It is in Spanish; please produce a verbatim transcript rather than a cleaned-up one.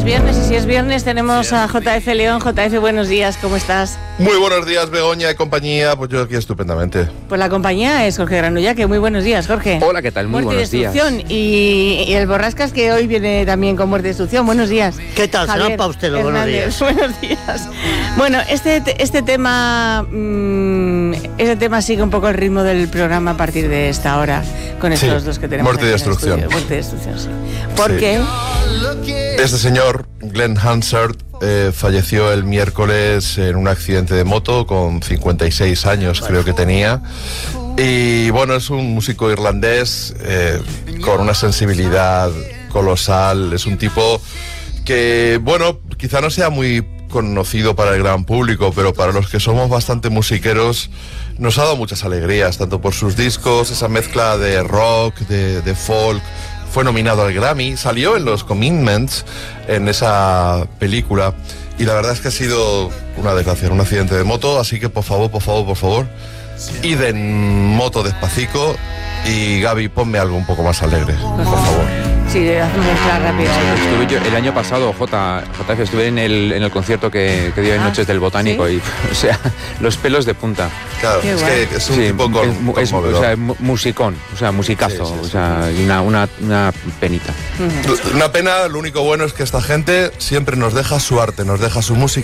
es viernes y si es viernes tenemos a J F León. J F, buenos días, ¿cómo estás? Muy buenos días, Begoña y compañía. Pues yo aquí estupendamente. Pues la compañía es Jorge Granullaque. Muy buenos días, Jorge. Hola, ¿qué tal? Muy muerte buenos y destrucción. días. Y, y el Borrascas, que hoy viene también con muerte y destrucción. Buenos días. ¿Qué tal? Será para usted los buenos días. Buenos días. Bueno, este, este tema mmm, este tema sigue un poco el ritmo del programa a partir de esta hora, con estos sí, dos que tenemos. Muerte y destrucción. Muerte y destrucción, sí. Porque sí. Este señor, Glenn Hansard, eh, falleció el miércoles en un accidente de moto con cincuenta y seis años, bueno. creo que tenía. Y bueno, es un músico irlandés eh, con una sensibilidad colosal. Es un tipo que, bueno, quizá no sea muy conocido para el gran público, pero para los que somos bastante musiqueros nos ha dado muchas alegrías, tanto por sus discos, esa mezcla de rock, de, de folk. Fue nominado al Grammy, salió en los Commitments, en esa película, y la verdad es que ha sido una desgracia, un accidente de moto, así que por favor, por favor, por favor, id en moto despacito, y Gaby, ponme algo un poco más alegre, por favor. Sí, haz una mezcla rápida. Sí, estuve yo el año pasado, J, JF, estuve en el, en el concierto que, que dio en ah, Noches del Botánico, ¿sí? Y, o sea, los pelos de punta. Claro, Qué es guay. que es un sí, tipo con, es, es, o sea, musicón, o sea, musicazo, sí, sí, sí. o sea, y una, una, una penita. Uh-huh. Una pena, lo único bueno es que esta gente siempre nos deja su arte, nos deja su música.